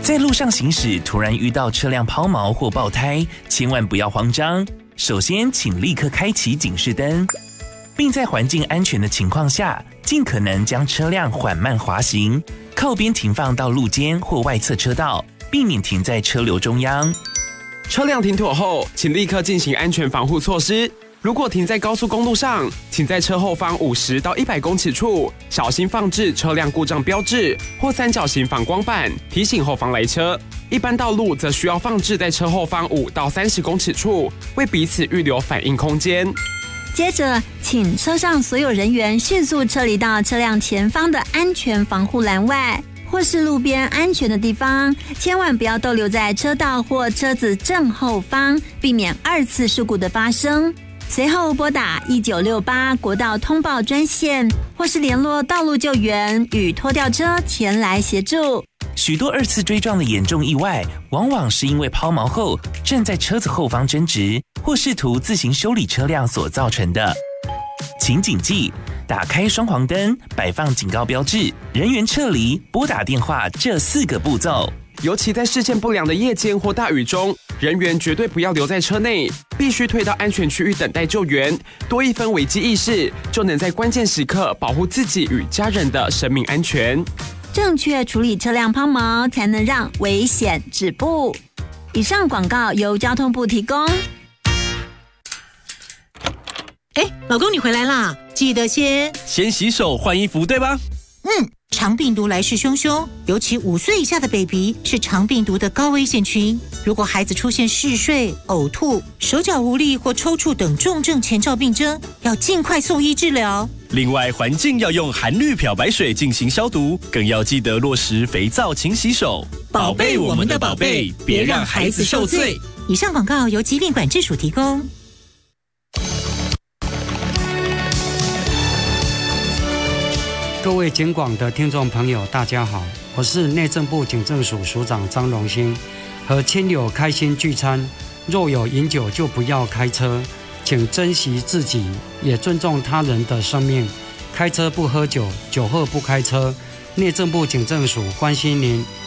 在路上行驶，突然遇到车辆抛锚或爆胎，千万不要慌张。首先，请立刻开启警示灯，并在环境安全的情况下，尽可能将车辆缓慢滑行，靠边停放到路肩或外侧车道，避免停在车流中央。 车辆停妥后，请立刻进行安全防护措施。如果停在高速公路上，请在车后方50到100公尺处小心放置车辆故障标志或三角形反光板，提醒后方来车。一般道路则需要放置在车后方5到30公尺处，为彼此预留反应空间。 接着，请车上所有人员迅速撤离到车辆前方的安全防护栏外，或是路边安全的地方，千万不要逗留在车道或车子正后方，避免2次事故的发生。随后拨打1968国道通报专线，或是联络道路救援与拖吊车前来协助。 许多2次追撞的严重意外，往往是因为抛锚后站在车子后方争执，或试图自行修理车辆所造成的。请谨记，打开双黄灯、摆放警告标志、人员撤离、拨打电话这4个步骤。 尤其在视线不良的夜间或大雨中，人员绝对不要留在车内，必须退到安全区域等待救援。多一分危机意识，就能在关键时刻保护自己与家人的生命安全。 正确处理车辆抛锚，才能让危险止步。以上广告由交通部提供。 老公你回来啦，记得先洗手换衣服，对吧？ 肠病毒来势汹汹，尤其5岁以下的 baby 是肠病毒的高危险群。如果孩子出现嗜睡、呕吐、手脚无力或抽搐等重症前兆病征，要尽快送医治疗。 另外，环境要用含氯漂白水进行消毒，更要记得落实肥皂勤洗手，宝贝我们的宝贝，别让孩子受罪。 以上广告由疾病管制署提供。 各位警广的听众朋友，大家好，我是内政部警政署署长张荣兴。和亲友开心聚餐，若有饮酒就不要开车，请珍惜自己，也尊重他人的生命。开车不喝酒，酒后不开车。内政部警政署关心您。